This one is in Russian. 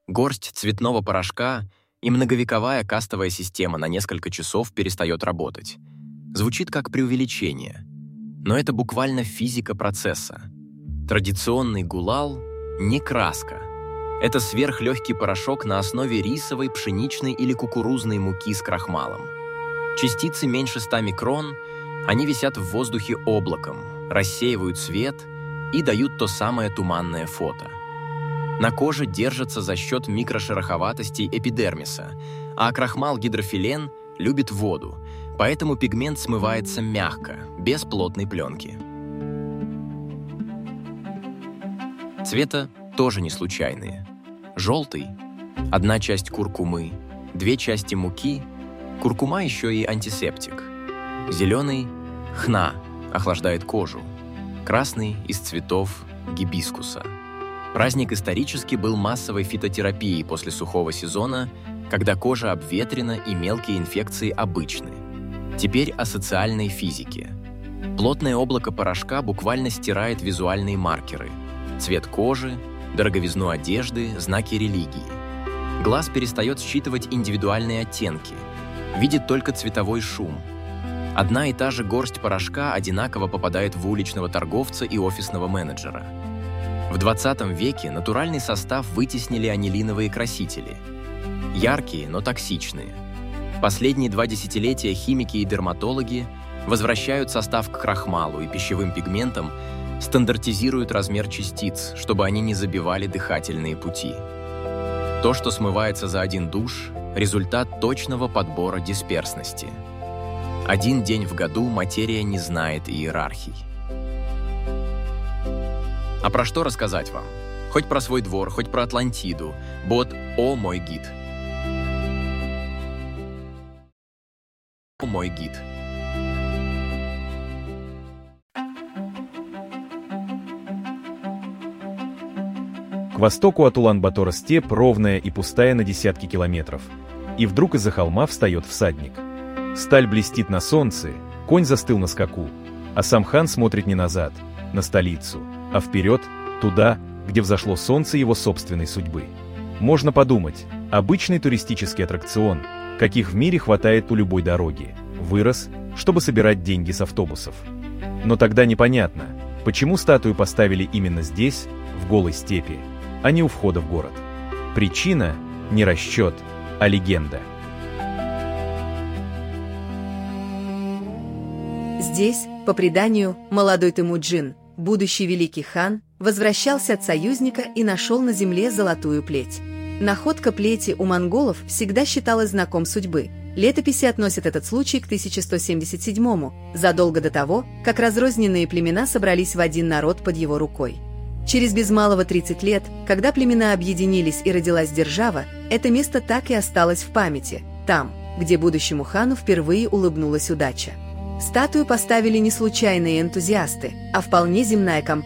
Горсть цветного порошка и многовековая кастовая система на несколько часов перестает работать. Звучит как преувеличение, но это буквально физика процесса. Традиционный гулал – не краска. Это сверхлегкий порошок на основе рисовой, пшеничной или кукурузной муки с крахмалом. Частицы меньше 100 микрон, они висят в воздухе облаком, рассеивают свет и дают то самое туманное фото. На коже держатся за счет микрошероховатостей эпидермиса, а крахмал-гидрофилен любит воду, поэтому пигмент смывается мягко, без плотной пленки. Цвета тоже не случайные. Желтый – 1 часть куркумы, 2 части муки, куркума еще и антисептик. Зеленый – хна, охлаждает кожу. Красный – из цветов гибискуса. Праздник исторически был массовой фитотерапией после сухого сезона, когда кожа обветрена и мелкие инфекции обычны. Теперь о социальной физике. Плотное облако порошка буквально стирает визуальные маркеры – цвет кожи, дороговизну одежды, знаки религии. Глаз перестает считывать индивидуальные оттенки, видит только цветовой шум. Одна и та же горсть порошка одинаково попадает в уличного торговца и офисного менеджера. В 20 веке натуральный состав вытеснили анилиновые красители. Яркие, но токсичные. Последние 2 десятилетия химики и дерматологи возвращают состав к крахмалу и пищевым пигментам, стандартизируют размер частиц, чтобы они не забивали дыхательные пути. То, что смывается за 1 душ – результат точного подбора дисперсности. 1 день в году материя не знает иерархий. А про что рассказать вам? Хоть про свой двор, хоть про Атлантиду. Бот «О, мой гид». «О, мой гид». К востоку от Улан-Батора степь ровная и пустая на десятки километров. И вдруг из-за холма встает всадник. Сталь блестит на солнце, конь застыл на скаку, а сам хан смотрит не назад, на столицу, а вперед, туда, где взошло солнце его собственной судьбы. Можно подумать, обычный туристический аттракцион, каких в мире хватает у любой дороги, вырос, чтобы собирать деньги с автобусов. Но тогда непонятно, почему статую поставили именно здесь, в голой степи, а не у входа в город. Причина – не расчет, а легенда. Здесь, по преданию, молодой Темуджин, будущий великий хан, возвращался от союзника и нашел на земле золотую плеть. Находка плети у монголов всегда считалась знаком судьбы. Летописи относят этот случай к 1177-му, задолго до того, как разрозненные племена собрались в один народ под его рукой. Через без малого 30 лет, когда племена объединились и родилась держава, это место так и осталось в памяти, там, где будущему хану впервые улыбнулась удача. Статую поставили не случайные энтузиасты, а вполне земная компания.